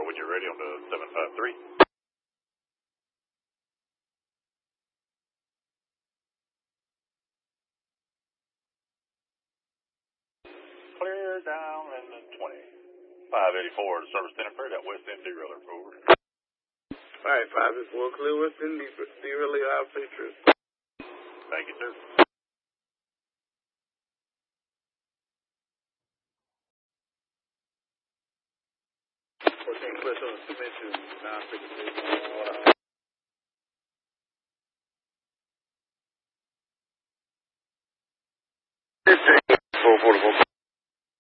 when you're ready on the 753. Clear down in the 20. 584 to service center, clear that West End derailleur forward. Alright, 584, clear West End derailleur out pictures. Thank you, sir. 14 clear, so submission, 953.